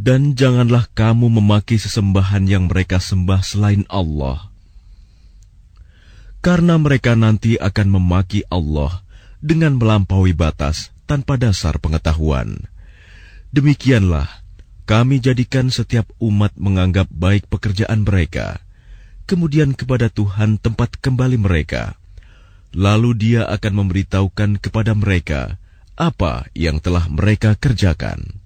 Dan janganlah kamu memaki sesembahan yang mereka sembah selain Allah, karena mereka nanti akan memaki Allah dengan melampaui batas tanpa dasar pengetahuan. Demikianlah kami jadikan setiap umat menganggap baik pekerjaan mereka, kemudian kepada Tuhan tempat kembali mereka. Lalu Dia akan memberitahukan kepada mereka apa yang telah mereka kerjakan.